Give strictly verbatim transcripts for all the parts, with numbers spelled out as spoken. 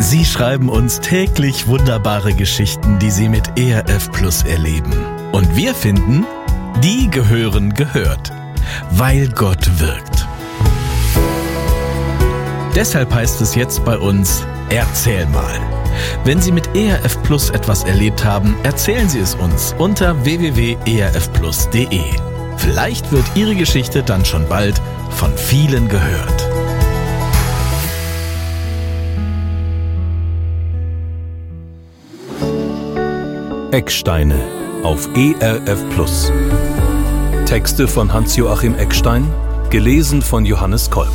Sie schreiben uns täglich wunderbare Geschichten, die Sie mit E R F Plus erleben. Und wir finden, die gehören gehört, weil Gott wirkt. Deshalb heißt es jetzt bei uns, erzähl mal. Wenn Sie mit E R F Plus etwas erlebt haben, erzählen Sie es uns unter w w w punkt e r f plus punkt d e. Vielleicht wird Ihre Geschichte dann schon bald von vielen gehört. Ecksteine auf E R F Plus. Texte von Hans-Joachim Eckstein, gelesen von Johannes Kolk.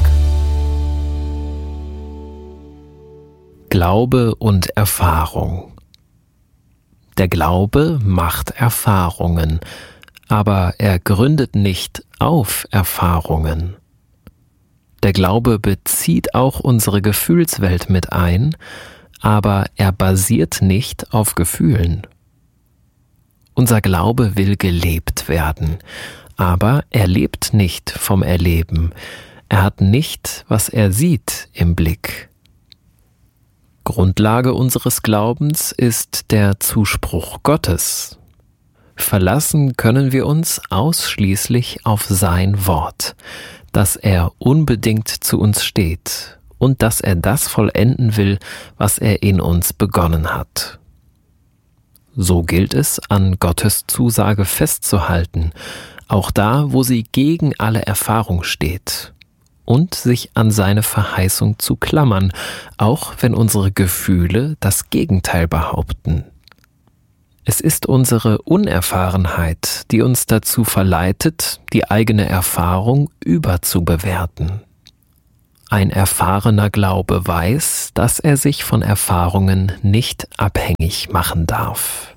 Glaube und Erfahrung. Der Glaube macht Erfahrungen, aber er gründet nicht auf Erfahrungen. Der Glaube bezieht auch unsere Gefühlswelt mit ein, aber er basiert nicht auf Gefühlen. Unser Glaube will gelebt werden, aber er lebt nicht vom Erleben. Er hat nicht, was er sieht, im Blick. Grundlage unseres Glaubens ist der Zuspruch Gottes. Verlassen können wir uns ausschließlich auf sein Wort, dass er unbedingt zu uns steht und dass er das vollenden will, was er in uns begonnen hat. So gilt es, an Gottes Zusage festzuhalten, auch da, wo sie gegen alle Erfahrung steht, und sich an seine Verheißung zu klammern, auch wenn unsere Gefühle das Gegenteil behaupten. Es ist unsere Unerfahrenheit, die uns dazu verleitet, die eigene Erfahrung überzubewerten. Ein erfahrener Glaube weiß, dass er sich von Erfahrungen nicht abhängig machen darf.